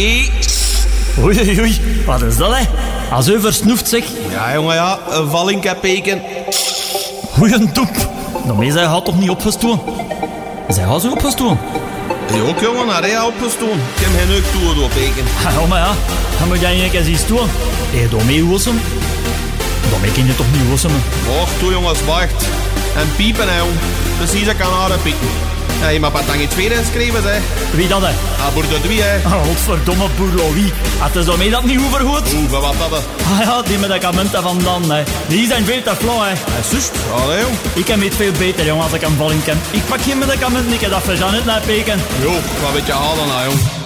Oei, oei, wat is dat, hè? Als u versnoeft, zeg. Ja, jongen, ja. Een vallinkepeken. Goeie toep. Daarmee zij gaat toch niet opgestoken? Zij gaat zo opgestoken? Je ook, jongen, naar hij opgestoken. Ik heb geen neuk toe door peken. Ja, maar ja. Dan moet jij een keer zien stoen. Hé, daarmee wossen? Daarmee kun je toch niet wossen, man? Wacht, toe, jongens, wacht. En piepen, hè, jong. Precies, ik kan haar pieken. Hé, maar wat dan in tweede geschreven, hè? Wie dat, hè? Ah, boer de Dwie, hè? Oh, godverdomme boerlowie. Het is daarmee dat niet overgoed. Oeh, wat dat, hè? Ah ja, die medicamenten van dan, hè. Die zijn veel te flauw, hè. En zus, allee, jong. Ik heb het veel beter, jong, als ik een valling ken. Ik pak geen medicamenten, ik heb dat voor Janet naar peken. Jo, wat weet je halen, nou, jong.